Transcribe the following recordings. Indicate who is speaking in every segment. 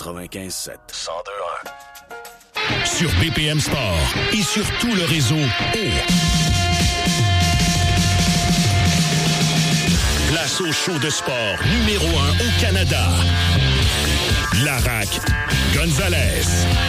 Speaker 1: 95.7.
Speaker 2: 102.1. Sur BPM Sport et sur tout le réseau Place au show de sport numéro 1 au Canada. Larac Gonzalez.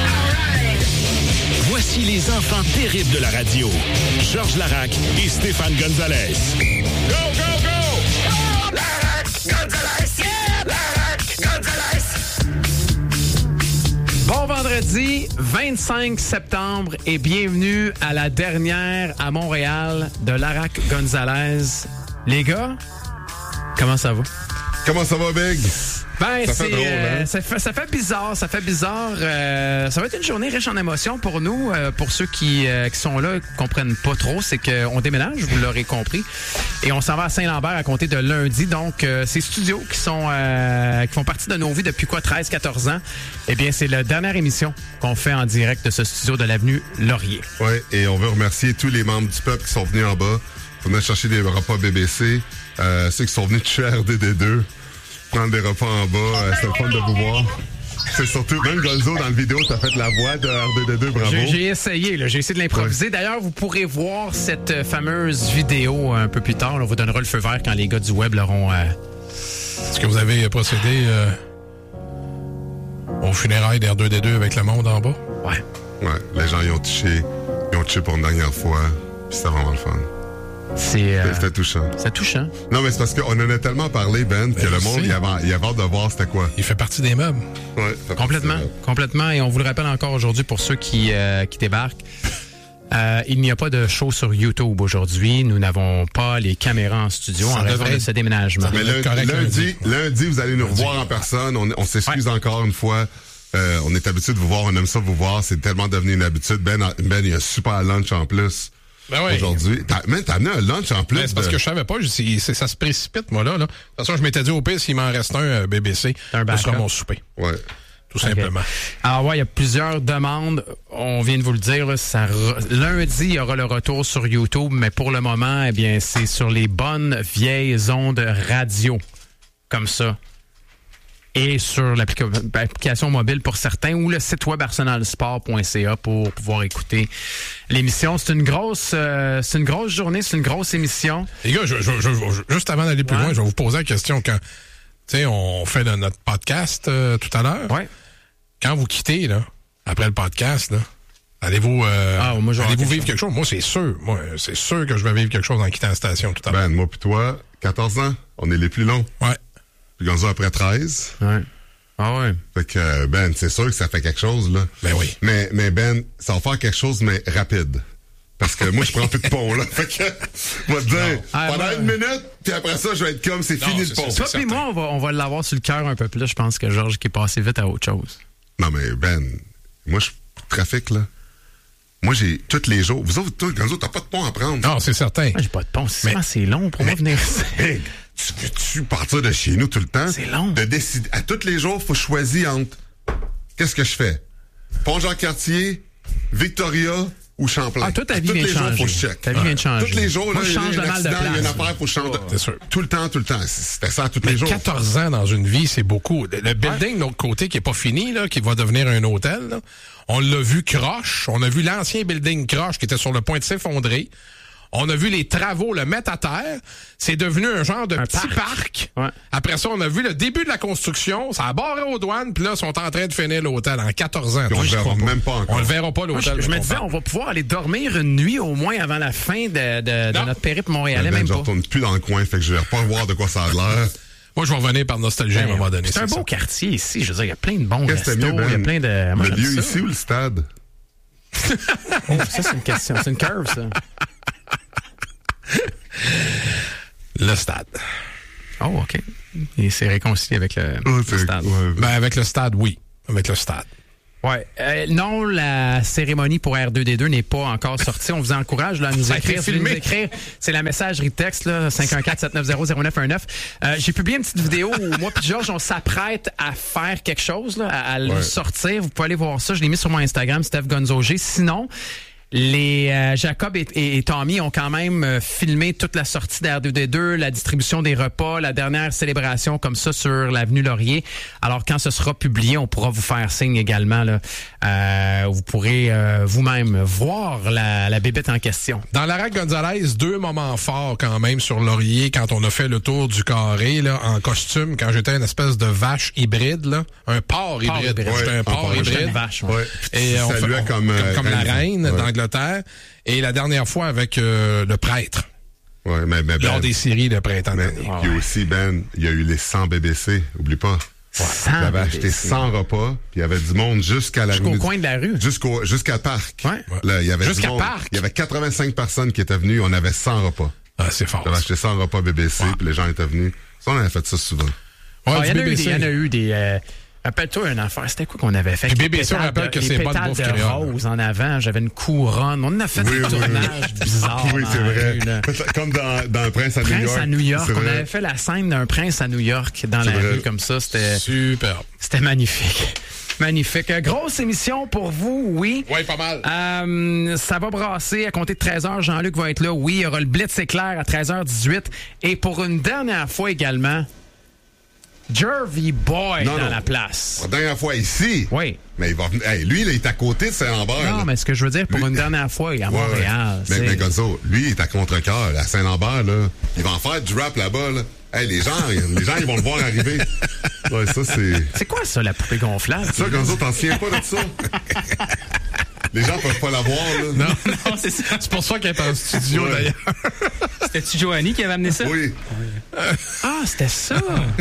Speaker 2: Voici les enfants terribles de la radio. Georges Larac et Stéphane Gonzalez. Go, go, go! Oh, Larac Gonzalez! Yeah! Larac Gonzalez!
Speaker 3: Bon vendredi, 25 septembre et bienvenue à la dernière à Montréal de Larac Gonzalez. Les gars, comment ça va?
Speaker 4: Comment ça va, Big?
Speaker 3: Ben,
Speaker 4: ça fait drôle, hein?
Speaker 3: ça fait bizarre. Ça va être une journée riche en émotions pour nous. Pour ceux qui sont là, qui comprennent pas trop, c'est qu'on déménage, vous l'aurez compris. Et on s'en va à Saint-Lambert à compter de lundi. Donc, ces studios qui font partie de nos vies depuis 13-14 ans, eh bien, c'est la dernière émission qu'on fait en direct de ce studio de l'avenue Laurier.
Speaker 4: Oui, et on veut remercier tous les membres du peuple qui sont venus en bas. On a cherché des repas BBC. Ceux qui sont venus toucher RDD2. Prendre des repas en bas, c'est le fun de vous voir. C'est surtout, même Golzo, dans la vidéo, t'as fait la voix de RDD2, bravo.
Speaker 3: J'ai essayé de l'improviser. Ouais. D'ailleurs, vous pourrez voir cette fameuse vidéo un peu plus tard. On vous donnera le feu vert quand les gars du web l'auront...
Speaker 5: Est-ce que vous avez procédé au funérailles d'R2D2 avec le monde en bas?
Speaker 3: Ouais.
Speaker 4: Ouais, les gens, ils ont touché pour une dernière fois, puis c'était vraiment le fun. C'était touchant.
Speaker 3: C'est touchant.
Speaker 4: Non, mais c'est parce qu'on en a tellement parlé, Ben, que le monde, il avait hâte de voir c'était quoi.
Speaker 5: Il fait partie des meubles.
Speaker 4: Ouais,
Speaker 3: Complètement. Et on vous le rappelle encore aujourd'hui pour ceux qui débarquent. Il n'y a pas de show sur YouTube aujourd'hui. Nous n'avons pas les caméras en studio en raison de ce déménagement.
Speaker 4: Mais lundi, vous allez nous revoir en personne. On s'excuse encore une fois. On est habitué de vous voir. On aime ça vous voir. C'est tellement devenu une habitude. Ben, il y a un super lunch en plus.
Speaker 5: Ben oui.
Speaker 4: Aujourd'hui. T'as amené un lunch en plus.
Speaker 5: Ben, c'est parce que je savais pas. Ça se précipite, moi, là. De toute façon, je m'étais dit au pire, s'il m'en reste un BBC, ce sera mon souper.
Speaker 4: Ouais.
Speaker 5: Tout simplement.
Speaker 3: Alors, ouais, il y a plusieurs demandes. On vient de vous le dire, là, lundi, il y aura le retour sur YouTube, mais pour le moment, eh bien, c'est sur les bonnes vieilles ondes radio. Comme ça. Et sur l'application mobile pour certains ou le site web arsenalsport.ca pour pouvoir écouter l'émission. C'est une grosse journée, c'est une grosse émission.
Speaker 5: Les gars, juste avant d'aller plus loin, je vais vous poser la question. Quand, tu sais, on fait notre podcast tout à l'heure.
Speaker 3: Ouais.
Speaker 5: Quand vous quittez, là, après le podcast, là, allez-vous vivre quelque chose? Moi, c'est sûr. C'est sûr que je vais vivre quelque chose en quittant la station tout à l'heure.
Speaker 4: Ben, moi pis toi, 14 ans, on est les plus longs.
Speaker 5: Ouais.
Speaker 4: Puis Gonzo après 13.
Speaker 3: Ouais. Ah ouais.
Speaker 4: Fait que, Ben, c'est sûr que ça fait quelque chose, là.
Speaker 5: Ben oui.
Speaker 4: Mais Ben, ça va faire quelque chose, mais rapide. Parce que moi, je prends plus de pont, là. Fait que, moi, te dire, pendant une minute, puis après ça, je vais être comme, c'est fini le pont.
Speaker 3: Toi puis moi, on va l'avoir sur le cœur un peu plus, je pense, que Georges qui est passé vite à autre chose.
Speaker 4: Non, mais Ben, moi, je trafic, là. Moi, j'ai tous les jours. Vous autres, toi, Gonzo, t'as pas de pont à prendre.
Speaker 5: Non, c'est certain.
Speaker 3: Moi, j'ai pas de pont. C'est long pour moi venir ici.
Speaker 4: Tu veux-tu partir de chez nous tout le temps?
Speaker 3: C'est long.
Speaker 4: De décider. À tous les jours, faut choisir entre qu'est-ce que je fais? Pont-Jean-Cartier, Victoria ou Champlain.
Speaker 3: Ah, toi, ta vie vient de changer.
Speaker 4: Faut que je check.
Speaker 3: Ta vie vient de changer.
Speaker 4: Tous les jours,
Speaker 3: moi,
Speaker 4: là,
Speaker 3: je change de mal de place.
Speaker 4: Il y a une affaire, faut changer.
Speaker 5: C'est sûr.
Speaker 4: Tout le temps. C'était ça tous les jours.
Speaker 5: 14 ans dans une vie, c'est beaucoup. Le building de l'autre côté qui est pas fini, là, qui va devenir un hôtel, là, on l'a vu croche. On a vu l'ancien building croche qui était sur le point de s'effondrer. On a vu les travaux le mettre à terre. C'est devenu un genre de petit parc.
Speaker 3: Ouais.
Speaker 5: Après ça, on a vu le début de la construction. Ça a barré aux douanes. Puis là, ils sont en train de finir l'hôtel en 14 ans.
Speaker 4: On le verra même pas encore.
Speaker 5: On le verra pas, l'hôtel.
Speaker 3: Je me disais, on va pouvoir aller dormir une nuit au moins avant la fin de notre périple montréalais.
Speaker 4: Ben,
Speaker 3: même
Speaker 4: je
Speaker 3: pas.
Speaker 4: retourne plus dans le coin. Fait que je vais pas voir de quoi ça a l'air.
Speaker 5: Moi, je vais revenir par nostalgie à un moment donné.
Speaker 3: C'est un beau quartier ici. Je veux dire, il y a plein de bons restos.
Speaker 4: Il y a
Speaker 3: plein de...
Speaker 4: Le lieu ici ou le stade?
Speaker 3: Oh, ça, c'est une question. C'est une curve, ça.
Speaker 5: Le stade.
Speaker 3: Oh, OK. Et c'est réconcilié avec le stade.
Speaker 4: Ouais.
Speaker 5: Ben, avec le stade, oui. Avec le stade.
Speaker 3: Ouais. Non, la cérémonie pour R2D2 n'est pas encore sortie. On vous encourage là, à nous écrire. C'est la messagerie texte, 514-790-0919. J'ai publié une petite vidéo où moi et Georges, on s'apprête à faire quelque chose, là, à le sortir. Vous pouvez aller voir ça. Je l'ai mis sur mon Instagram, Steph Gonzo G. Sinon, Jacob et Tommy ont quand même filmé toute la sortie d'R2D2, la distribution des repas, la dernière célébration comme ça sur l'avenue Laurier. Alors, quand ce sera publié, on pourra vous faire signe également. Là, vous pourrez vous-même voir la bébête en question.
Speaker 5: Dans Larac Gonzalez, 2 moments forts quand même sur Laurier quand on a fait le tour du carré là, en costume, quand j'étais une espèce de vache hybride, là, un porc hybride.
Speaker 3: hybride.
Speaker 5: J'étais un porc hybride.
Speaker 3: J'étais une vache, ouais.
Speaker 4: Ouais.
Speaker 5: Et on
Speaker 4: saluait comme
Speaker 5: la reine
Speaker 4: ouais.
Speaker 5: d'Angleterre. Et la dernière fois avec le prêtre.
Speaker 4: Ouais, mais
Speaker 5: Lors des séries de printemps dernier.
Speaker 4: Puis aussi, il y a eu les 100 BBC, oublie pas. J'avais acheté 100 repas, puis il y avait du monde jusqu'à la
Speaker 3: Jusqu'au coin de la rue.
Speaker 4: Jusqu'à le parc.
Speaker 3: Ouais.
Speaker 4: Là, il y avait
Speaker 5: Jusqu'à
Speaker 4: du monde.
Speaker 5: parc.
Speaker 4: Il y avait 85 personnes qui étaient venues, on avait 100 repas.
Speaker 5: Ah, c'est fort.
Speaker 4: J'avais acheté 100 repas BBC, puis les gens étaient venus. Ça, on avait fait ça souvent.
Speaker 5: Ouais,
Speaker 3: Il
Speaker 5: du
Speaker 3: y
Speaker 5: BBC.
Speaker 3: en a eu des... Rappelle-toi une affaire, c'était quoi qu'on avait fait?
Speaker 5: Puis
Speaker 3: Les
Speaker 5: BBC, on
Speaker 3: pétales
Speaker 5: rappelle que
Speaker 3: les
Speaker 5: c'est bonne
Speaker 3: pétales
Speaker 5: bouffe
Speaker 3: de
Speaker 5: créole.
Speaker 3: rose en avant, j'avais une couronne. On en a fait
Speaker 4: Oui,
Speaker 3: des
Speaker 4: oui,
Speaker 3: tournages bizarres.
Speaker 4: Oui, c'est
Speaker 3: dans la
Speaker 4: vrai.
Speaker 3: rue, là.
Speaker 4: Comme dans Prince à New York.
Speaker 3: Prince à New York.
Speaker 4: C'est
Speaker 3: On
Speaker 4: vrai.
Speaker 3: avait fait la scène d'un prince à New York dans la
Speaker 4: vrai.
Speaker 3: rue comme ça.
Speaker 5: Super.
Speaker 3: C'était magnifique. Magnifique. Grosse émission pour vous, oui.
Speaker 5: Oui, pas mal.
Speaker 3: Ça va brasser à compter de 13h. Jean-Luc va être là. Oui, il y aura le Blitz éclair à 13h18. Et pour une dernière fois également, Jervy Boy
Speaker 4: Non,
Speaker 3: dans
Speaker 4: non.
Speaker 3: la place.
Speaker 4: La dernière fois ici.
Speaker 3: Oui.
Speaker 4: Mais il va venir. Hey, lui, là, il est à côté de Saint-Lambert.
Speaker 3: Non,
Speaker 4: là.
Speaker 3: mais ce que je veux dire, pour
Speaker 4: Lui-
Speaker 3: une dernière fois, il est à
Speaker 4: Ouais,
Speaker 3: Montréal.
Speaker 4: ouais. Mais
Speaker 3: c'est-
Speaker 4: Gonzo, lui, il est à contre-cœur, à Saint-Lambert, là. Il va en faire du rap là-bas, là. Hey, les gens, ils vont le voir arriver. Ouais, ça, c'est.
Speaker 3: C'est quoi ça, la poupée gonflable?
Speaker 4: Ça, Gonzo, t'en souviens pas de ça? Les gens peuvent pas la voir, là.
Speaker 5: Non,
Speaker 1: Non, c'est ça.
Speaker 5: c'est pour ça qu'elle est en studio,
Speaker 4: Ouais.
Speaker 5: d'ailleurs.
Speaker 1: C'était-tu Joanie qui avait amené ça?
Speaker 4: Oui.
Speaker 3: Ah, c'était ça!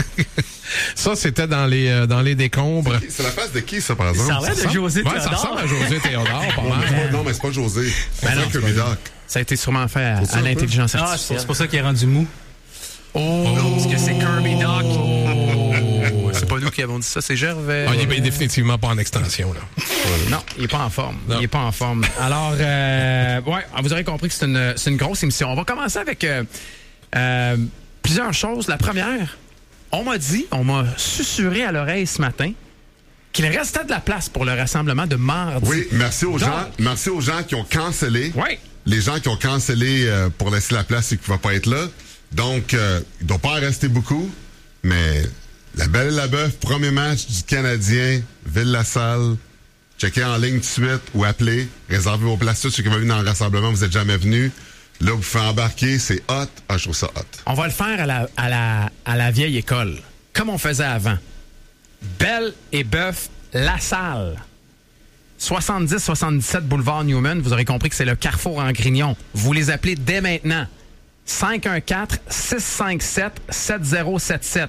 Speaker 5: Ça, c'était dans les décombres.
Speaker 4: C'est la face de qui, ça, par exemple?
Speaker 1: Ça a l'air de José
Speaker 5: Ouais, ça
Speaker 1: Théodore.
Speaker 5: ressemble à José Théodore, pas mal.
Speaker 4: Non, mais c'est pas José. C'est
Speaker 3: Ben non,
Speaker 4: Frank
Speaker 3: c'est
Speaker 4: Kirby
Speaker 3: pas
Speaker 4: Doc.
Speaker 3: Ça a été sûrement fait à
Speaker 4: ça, un peu?
Speaker 3: l'intelligence
Speaker 1: Ah,
Speaker 3: artificielle.
Speaker 1: c'est pour ça qu'il est rendu mou.
Speaker 3: Parce que c'est Kirby Doc. C'est pas nous qui avons dit ça, c'est Gervais.
Speaker 5: Ah, il est définitivement pas en extension, là.
Speaker 3: Non, il est pas en forme.
Speaker 5: Non.
Speaker 3: Il est pas en forme. Alors, ouais, vous aurez compris que c'est une grosse émission. On va commencer avec plusieurs choses. La première, on m'a susurré à l'oreille ce matin qu'il restait de la place pour le rassemblement de mardi.
Speaker 4: Oui, merci aux
Speaker 3: Donc-
Speaker 4: gens qui ont cancellé.
Speaker 3: Oui.
Speaker 4: Les gens qui ont cancellé pour laisser la place et qui ne vont pas être là. Donc, il ne doit pas en rester beaucoup. Mais la Belle et la Bœuf, premier match du Canadien, Ville-la-Salle. Checkez en ligne tout de suite ou appelez. Réservez vos places. Tous ceux qui vont venir dans le rassemblement, vous n'êtes jamais venus. Là, vous faites embarquer. C'est hot. Ah, je trouve ça hot.
Speaker 3: On va le faire à la vieille école, comme on faisait avant. Belle et Bœuf, La Salle. 70-77 boulevard Newman. Vous aurez compris que c'est le carrefour en Grignon. Vous les appelez dès maintenant. 514-657-7077.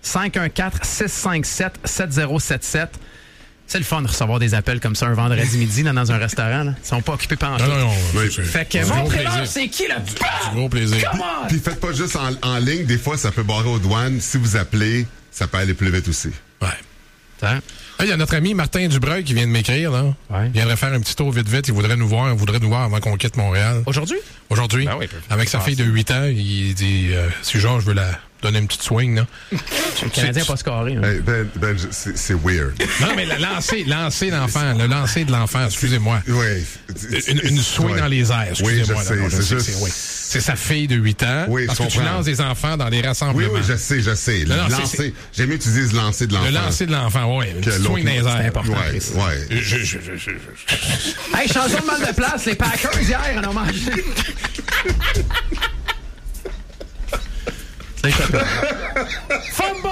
Speaker 3: 514-657-7077. C'est le fun de recevoir des appels comme ça un vendredi midi là, dans un restaurant. Là. Ils sont pas occupés pendant
Speaker 5: Non, non, non.
Speaker 4: Oui.
Speaker 3: Fait que
Speaker 5: C'est du gros
Speaker 3: montrez-leur
Speaker 5: plaisir.
Speaker 3: c'est qui le
Speaker 5: Du gros plaisir.
Speaker 3: Come on!
Speaker 4: Puis faites pas juste en ligne. Des fois, ça peut barrer aux douanes. Si vous appelez, ça peut aller plus vite aussi.
Speaker 5: Ouais. Il y a notre ami Martin Dubreuil qui vient de m'écrire, là.
Speaker 3: Ouais.
Speaker 5: Il viendrait faire un petit tour vite. Il voudrait nous voir avant qu'on quitte Montréal.
Speaker 3: Aujourd'hui?
Speaker 5: Aujourd'hui,
Speaker 3: Ben oui,
Speaker 5: avec sa fille de 8 ans, il dit si genre je veux la donner une petite swing, là.
Speaker 3: Le Canadien n'a pas scoré. Hein.
Speaker 4: Hey, ben, c'est weird.
Speaker 5: Non, mais lancer l'enfant, le lancer de l'enfant, excusez-moi.
Speaker 4: Oui.
Speaker 5: Une swing
Speaker 4: Ouais.
Speaker 5: dans les airs, excusez-moi.
Speaker 4: Oui, je sais,
Speaker 5: là. Non,
Speaker 4: c'est
Speaker 5: sais,
Speaker 4: juste-
Speaker 5: oui. C'est sa fille de 8 ans.
Speaker 4: Oui,
Speaker 5: parce
Speaker 4: je
Speaker 5: que tu
Speaker 4: comprends.
Speaker 5: lances des enfants dans les
Speaker 4: Oui,
Speaker 5: rassemblements.
Speaker 4: oui, je sais.
Speaker 5: Non, non,
Speaker 4: Lancer. J'aime mieux que tu dises lancer de l'enfant.
Speaker 5: Le lancer de l'enfant, oui. Une
Speaker 4: Que
Speaker 5: petite swing dans les
Speaker 4: l'autre-
Speaker 5: airs.
Speaker 3: C'est important.
Speaker 4: Ouais, ouais.
Speaker 3: Hey, chanson de mal de place, les Packers hier en ont mangé. Fumble!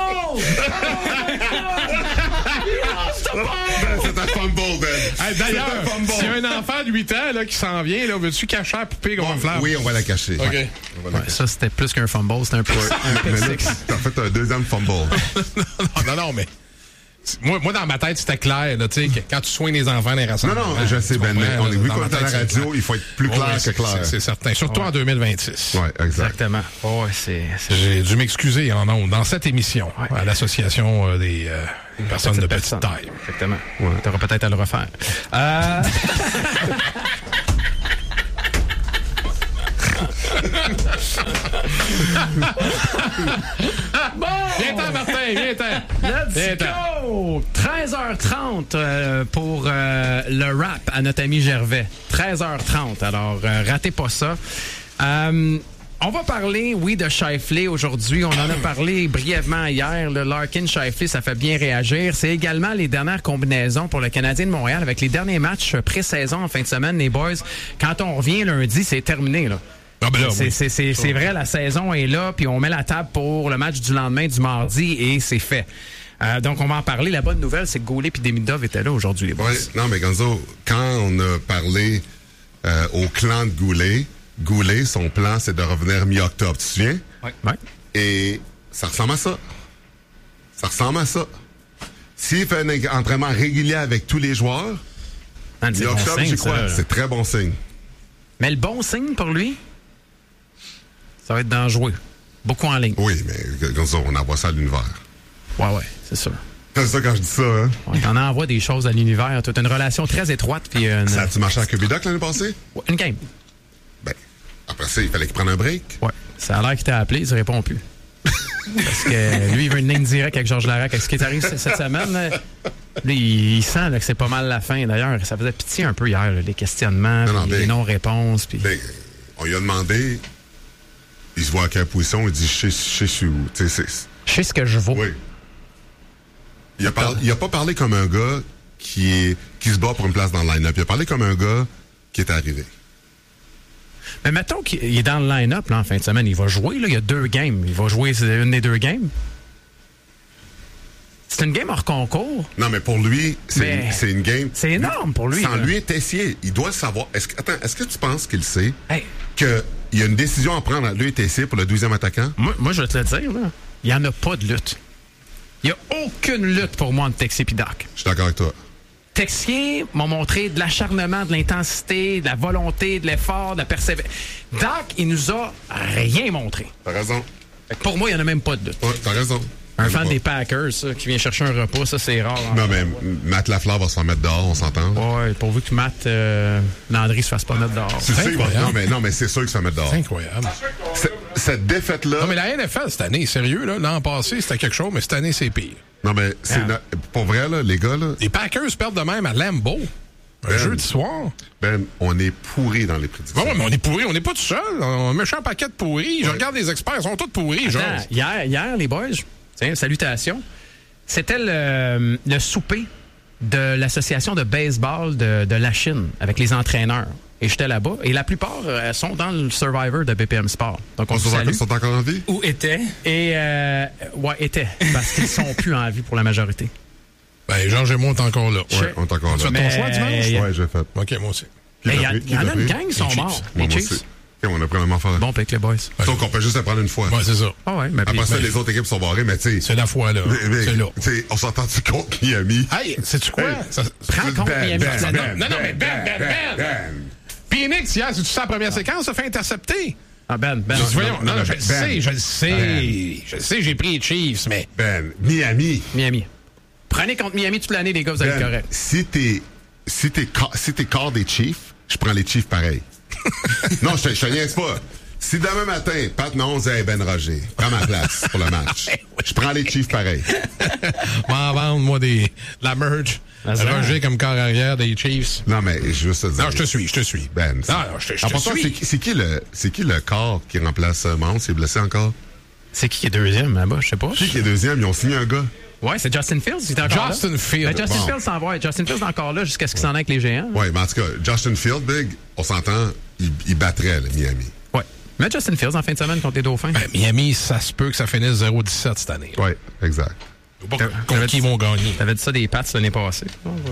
Speaker 4: C'est un fumble, Ben.
Speaker 5: Hey, d'ailleurs,
Speaker 4: C'est un fumble.
Speaker 5: s'il y a un enfant de 8 ans là, qui s'en vient, là, veux-tu cacher la poupée gonflable?
Speaker 4: Oui, on va la cacher.
Speaker 5: OK.
Speaker 4: Ouais, on va la
Speaker 3: Ouais,
Speaker 4: cacher.
Speaker 3: ça, c'était plus qu'un fumble, c'était un pick
Speaker 4: Mais là,
Speaker 3: six.
Speaker 4: t'as fait un deuxième fumble.
Speaker 5: non, mais... Moi, dans ma tête, c'était clair, là, tu sais, que quand tu soignes les enfants dans les
Speaker 4: Non,
Speaker 5: rassemblements...
Speaker 4: non, je sais, Ben, mais on est vu
Speaker 5: dans
Speaker 4: qu'on
Speaker 5: ma
Speaker 4: est à
Speaker 5: tête,
Speaker 4: la
Speaker 5: c'est
Speaker 4: radio,
Speaker 5: clair.
Speaker 4: il faut être plus
Speaker 5: Ouais,
Speaker 4: clair
Speaker 5: ouais,
Speaker 4: que clair.
Speaker 5: C'est certain. Surtout en 2026.
Speaker 4: Ouais, exact.
Speaker 3: Exactement. Oh, ouais, c'est...
Speaker 5: J'ai dû m'excuser en ondes dans cette émission
Speaker 3: Ouais.
Speaker 5: à l'association des personnes de petite
Speaker 3: Personne.
Speaker 5: taille.
Speaker 3: Exactement. Ouais. T'auras peut-être à le refaire. Bon!
Speaker 5: Viens-t'en, Martin, viens-t'en.
Speaker 3: Let's go! 13h30 pour le rap à notre ami Gervais. 13h30, alors ratez pas ça. On va parler, oui, de Scheifele aujourd'hui. On en a parlé brièvement hier. Le Larkin-Scheifele, ça fait bien réagir. C'est également les dernières combinaisons pour le Canadien de Montréal avec les derniers matchs pré-saison en fin de semaine. Les boys, quand on revient lundi, c'est terminé, là.
Speaker 5: Ah ben là, oui.
Speaker 3: C'est vrai, la saison est là, puis on met la table pour le match du lendemain, du mardi, et c'est fait. Donc, on va en parler. La bonne nouvelle, c'est que Goulet et Demidov étaient là aujourd'hui, les boys.
Speaker 4: Ouais, non, mais Gonzo, quand on a parlé au clan de Goulet, son plan, c'est de revenir mi-octobre, tu te souviens?
Speaker 3: Oui.
Speaker 4: Et ça ressemble à ça. S'il fait un entraînement régulier avec tous les joueurs, mi-octobre, j'y crois. C'est très bon signe.
Speaker 3: Mais le bon signe pour lui, ça va être d'en jouer. Beaucoup en ligne.
Speaker 4: Oui, mais Gonzo, on envoie ça à l'univers.
Speaker 3: Ouais, c'est sûr.
Speaker 4: C'est ça quand je dis ça, hein?
Speaker 3: Ouais, t'en envoies des choses à l'univers. Tu as une relation très étroite. Puis
Speaker 4: Ça a-tu marché à Kubidoc l'année passée?
Speaker 3: Ouais, une game.
Speaker 4: Ben, après ça, il fallait qu'il prenne un break.
Speaker 3: Ouais. Ça a l'air qu'il t'a appelé, il ne répond plus. Parce que lui, il veut une ligne directe avec Georges Larac. Avec ce qui est arrivé cette semaine, là, il sent là, que c'est pas mal la fin. D'ailleurs, ça faisait pitié un peu hier, là, les questionnements, les non-réponses. Puis...
Speaker 4: Ben, on lui a demandé, il se voit à quelle position, il dit je sais où.
Speaker 3: Je sais ce que je vaux.
Speaker 4: Oui. Il a pas parlé comme un gars qui se bat pour une place dans le line-up. Il a parlé comme un gars qui est arrivé.
Speaker 3: Mais mettons qu'il est dans le line-up là, en fin de semaine. Il va jouer. Là, il y a 2 games. Il va jouer une des 2 games. C'est une game hors concours.
Speaker 4: Non, mais pour lui, c'est une game.
Speaker 3: C'est énorme pour lui.
Speaker 4: Sans
Speaker 3: là.
Speaker 4: lui, Tessier, il doit le savoir. Est-ce que tu penses qu'il sait
Speaker 3: Hey.
Speaker 4: qu'il y a une décision à prendre à lui et Tessier pour le 12e attaquant?
Speaker 3: Moi, je vais te le dire. Là. Il n'y en a pas de lutte. Il n'y a aucune lutte pour moi entre Texier et Doc.
Speaker 4: Je suis d'accord avec toi.
Speaker 3: Texier m'a montré de l'acharnement, de l'intensité, de la volonté, de l'effort, de la persévérance. Doc, il nous a rien montré.
Speaker 4: T'as raison.
Speaker 3: Pour moi, il n'y en a même pas de lutte.
Speaker 4: Ouais, t'as raison.
Speaker 3: Un fan des Packers, ça, qui vient chercher un repas, ça, c'est rare.
Speaker 4: Non, mais Matt Lafleur va se faire mettre dehors, on s'entend?
Speaker 3: Ouais, pourvu que Matt Landry se fasse pas mettre dehors.
Speaker 4: C'est sûr, non, mais c'est sûr qu'il se fait mettre dehors.
Speaker 5: C'est incroyable.
Speaker 4: Cette défaite-là...
Speaker 5: Non, mais la NFL, cette année, sérieux, là, l'an passé, c'était quelque chose, mais cette année, c'est pire.
Speaker 4: Non, mais pour vrai, là, les gars, là...
Speaker 5: Les Packers perdent de même à Lambeau. Un jeudi soir.
Speaker 4: Ben, on est pourris dans les prédictions.
Speaker 5: Ouais, mais on est pourris. On n'est pas tout seul. On a un méchant paquet de pourris. Je regarde les experts, ils sont tous pourris, genre.
Speaker 3: Hier, les boys, tiens, salutations. C'était le souper de l'association de baseball de la Chine avec les entraîneurs. Et j'étais là-bas. Et la plupart sont dans le Survivor de BPM Sport. Donc, on se salue.
Speaker 4: Ils sont encore en vie?
Speaker 1: Où étaient?
Speaker 3: Et, étaient. Parce qu'ils sont plus en vie pour la majorité.
Speaker 5: Ben, Georges et moi, on est encore là.
Speaker 4: Ouais, on est encore là.
Speaker 5: Tu fais ton choix dimanche?
Speaker 4: Ouais, j'ai fait.
Speaker 5: OK, moi aussi.
Speaker 3: Mais il y en a une gang qui sont morts. Les Chiefs.
Speaker 4: On a probablement fait.
Speaker 3: Bon pick, les boys.
Speaker 4: Sauf qu'on peut juste le prendre une fois.
Speaker 5: Ouais, c'est ça.
Speaker 3: Ah ouais, mais
Speaker 4: après ça, les autres équipes sont barrées, mais tu sais.
Speaker 5: C'est la fois, là. C'est là.
Speaker 4: On s'entend-tu contre Miami?
Speaker 5: Hey, sais-tu quoi?
Speaker 3: Prends compte Miami.
Speaker 5: Non, mais Ben! Phoenix, hier, c'est-tu ça la première séquence, ça fait intercepter?
Speaker 3: Ah, Ben.
Speaker 5: Non, je le sais, j'ai pris les Chiefs, mais...
Speaker 4: Ben, Miami.
Speaker 3: Prenez contre Miami toute l'année, les gars, vous allez être correct.
Speaker 4: Si t'es corps des Chiefs, je prends les Chiefs pareil. Non, je te niaise pas. Si demain matin, Pat Mahomes et Ben Roger, prends ma place pour le match, je prends les Chiefs pareil.
Speaker 5: M'en vendre, moi, la merge. Roger comme corps arrière des Chiefs.
Speaker 4: Non, mais je veux juste te dire.
Speaker 5: Non, je te suis.
Speaker 4: Ben,
Speaker 5: je te suis.
Speaker 4: C'est qui le corps qui remplace Mahomes? Il est blessé encore?
Speaker 3: C'est qui est deuxième là-bas? Je sais pas.
Speaker 4: Qui est deuxième? Ils ont signé un gars.
Speaker 3: Ouais, c'est Justin Fields. Il est encore là.
Speaker 5: Justin Fields.
Speaker 3: Justin Fields s'en va. Justin Fields est encore là jusqu'à ce qu'il s'en aille avec les Géants.
Speaker 4: Oui, mais en tout cas, Justin Fields, Big, on s'entend, il battrait Miami.
Speaker 3: Ouais. Mais Justin Fields en fin de semaine contre les Dauphins.
Speaker 5: Ben, Miami, ça se peut que ça finisse 0-17 cette année.
Speaker 4: Oui, exact.
Speaker 5: Contre qui ils vont gagner?
Speaker 3: T'avais dit ça des Pats l'année passée.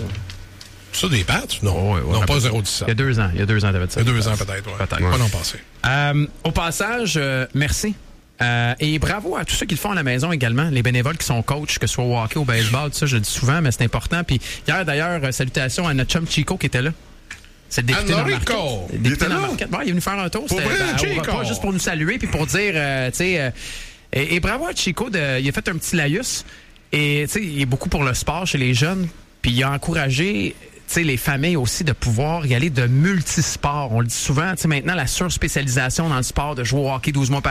Speaker 5: Ça, des Pats? Non, non, pas 0-17.
Speaker 3: Il y a 2 ans. T'avais dit ça.
Speaker 5: Il y a 2 ans, peut-être. Ouais.
Speaker 3: Peut-être.
Speaker 5: Pas l'an passé.
Speaker 3: Au passage, merci. Et bravo à tous ceux qui le font à la maison également, les bénévoles qui sont coachs, que ce soit au hockey, au baseball, tout ça, je le dis souvent, mais c'est important. Puis hier, d'ailleurs, salutations à notre chum Chico qui était là. C'est le député
Speaker 5: Enrico!
Speaker 3: Il était là? Ouais, il est venu faire un tour. C'était au repas juste pour nous saluer puis pour dire, tu sais... et bravo à Chico, il a fait un petit laïus. Et tu sais, il est beaucoup pour le sport chez les jeunes. Puis il a encouragé... les familles aussi de pouvoir y aller de multisports. On le dit souvent, maintenant, la surspécialisation dans le sport, de jouer au hockey 12 mois par